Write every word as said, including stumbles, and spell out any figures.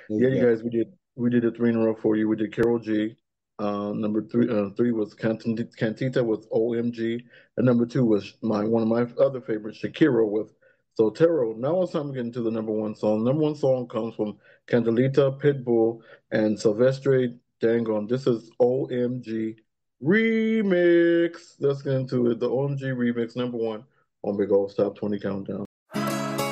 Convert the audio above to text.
Yeah, Most you definitely. guys, we did we did a three in a row for you. We did Carol G. Uh, number three, uh, three was Cantin- Cantita with O M G, and number two was my one of my other favorites, Shakira with Sotero. Now it's time to get into the number one song. Number one song comes from Candelita, Pitbull, and Silvestre Dangon. This is O M G Remix. Let's get into it. The O M G Remix, number one on Big Old Top twenty Countdown.